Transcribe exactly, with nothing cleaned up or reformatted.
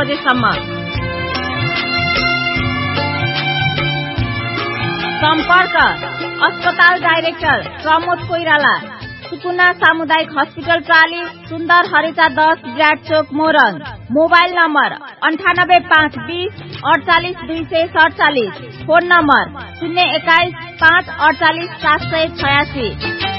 बजेसम्म। सम्पर्क अस्पताल डाइरेक्टर प्रमोद कोइराला, सुकुना सामुदायिक हस्पिटल प्राली, सुन्दर हरेचा दस विराट चोक मोरङ। मोबाइल नम्बर अन्ठानब्बे पाँच बीस अडचालिस दुई सय सडचालिस। फोन नम्बर शून्य एक्काइस पाँच अडचालिस सात सय छयासी।